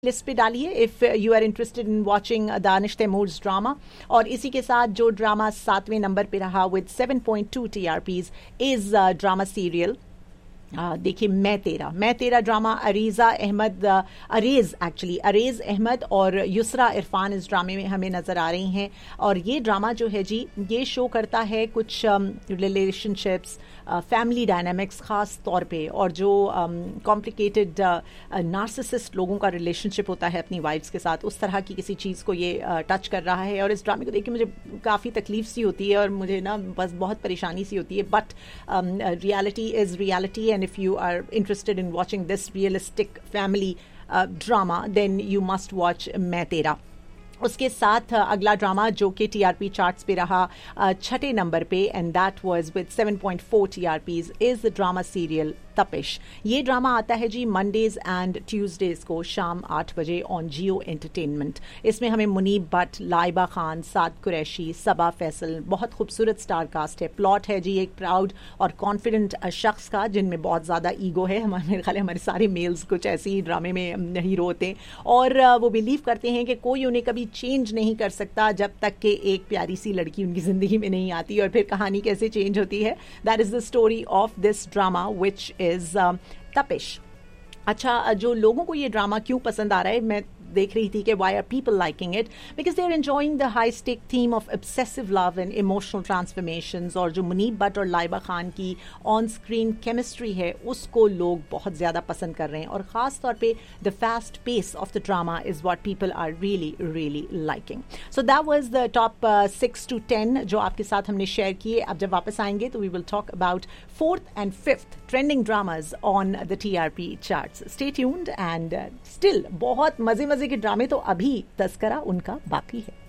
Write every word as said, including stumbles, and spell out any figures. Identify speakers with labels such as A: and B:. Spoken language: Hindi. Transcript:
A: लिस्ट पे डालिए if you are interested in watching Danish तैमूर्स drama. और इसी के साथ जो ड्रामा सातवें नंबर पे रहा with seven point two T R Ps is drama serial देखिए मैं तेरा मैं तेरा drama अरीज़ा Ahmad arrays actually arrays Ahmad और युसरा इरफान इस ड्रामे में हमें नज़र आ रही हैं। और ये ड्रामा जो है जी ये शो करता है कुछ रिलेशनशिप्स फैमिली डायनामिक्स ख़ास तौर पे, और जो कॉम्प्लिकेटेड नार्सिसिस्ट लोगों का रिलेशनशिप होता है अपनी वाइफ्स के साथ, उस तरह की किसी चीज़ को ये टच uh, कर रहा है। और इस ड्रामे को देख के मुझे काफ़ी तकलीफ सी होती है और मुझे ना बस बहुत परेशानी सी होती है, but reality is reality and if you are interested in watching this realistic family uh, drama then you must watch मैं तेरा। उसके साथ अगला ड्रामा जो कि टीआरपी चार्ट्स पे रहा छठे नंबर पे and that was with seven point four TRPs is the drama serial तपिश। ये ड्रामा आता है जी मंडेज एंड ट्यूसडेज को शाम आठ बजे ऑन जियो एंटरटेनमेंट। इसमें हमें मुनीब भट्ट, लाइबा खान, साद कुरैशी, सबा फैसल, बहुत खूबसूरत स्टार कास्ट है। प्लॉट है जी एक प्राउड और कॉन्फिडेंट शख्स का जिनमें बहुत ज़्यादा ईगो है। हमारे मेरे ख्याल हमारे सारे मेल्स कुछ ऐसे ही ड्रामे में हीरो होते हैं और वो बिलीव करते हैं कि कोई उन्हें कभी चेंज नहीं कर सकता जब तक कि एक प्यारी सी लड़की उनकी ज़िंदगी में नहीं आती। और फिर कहानी कैसे चेंज होती है, that is the story of this drama which is तपिश। अच्छा, जो लोगों को ये ड्रामा क्यों पसंद आ रहा है, मैं देख रही थी कि why are people liking it because they are enjoying the high stake theme of obsessive love and emotional transformations। और जो मुनीब भट्ट और लाइबा खान की ऑन स्क्रीन केमिस्ट्री है उसको लोग बहुत ज़्यादा पसंद कर रहे हैं, और ख़ास तौर पे the fast pace of the drama is what people are really really liking। so that was the top six to ten जो आपके साथ हमने शेयर किए। अब जब वापस आएंगे तो we will talk about fourth and fifth trending dramas on the T R P charts। stay tuned and uh, still बहुत मज़े मज़े के ड्रामे तो अभी तस्करा उनका बाकी है।